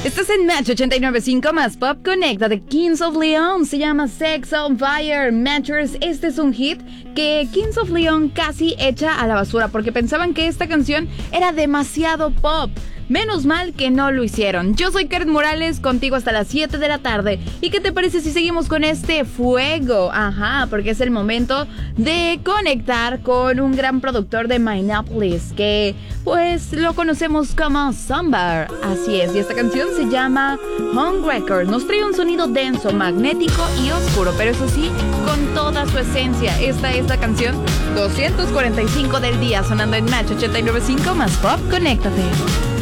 Estás en Match 89.5 más Pop Conecta de Kings of Leon. Se llama Sex on Fire. Matchers, este es un hit que Kings of Leon casi echa a la basura porque pensaban que esta canción era demasiado pop. Menos mal que no lo hicieron. Yo soy Karen Morales, contigo hasta las 7 de la tarde. ¿Y qué te parece si seguimos con este fuego? Ajá, porque es el momento de conectar con un gran productor de Minneapolis, que pues lo conocemos como Summer. Así es, y esta canción se llama Home Record. Nos trae un sonido denso, magnético y oscuro, pero eso sí, con toda su esencia. Esta es la canción 245 del día, sonando en Match 89.5 más Pop. Conéctate.